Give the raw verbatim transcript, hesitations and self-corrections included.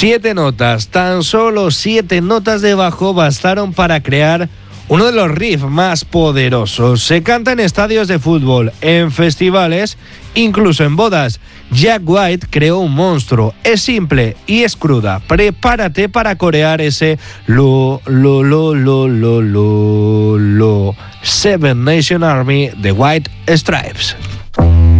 Siete notas, tan solo siete notas de bajo bastaron para crear uno de los riffs más poderosos. Se canta en estadios de fútbol, en festivales, incluso en bodas. Jack White creó un monstruo. Es simple y es cruda. Prepárate para corear ese lo, lo, lo, lo, lo, lo, lo. Seven Nation Army de White Stripes.